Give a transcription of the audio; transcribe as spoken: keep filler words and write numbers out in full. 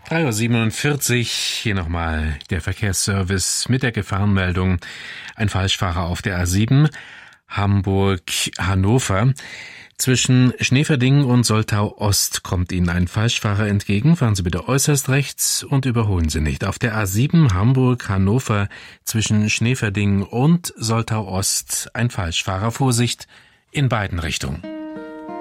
drei Uhr siebenundvierzig, hier nochmal der Verkehrsservice mit der Gefahrenmeldung. Ein Falschfahrer auf der A sieben, Hamburg-Hannover. Zwischen Schneeverding und Soltau-Ost kommt Ihnen ein Falschfahrer entgegen. Fahren Sie bitte äußerst rechts und überholen Sie nicht. Auf der A sieben Hamburg-Hannover zwischen Schneeverding und Soltau-Ost ein Falschfahrer. Vorsicht in beiden Richtungen.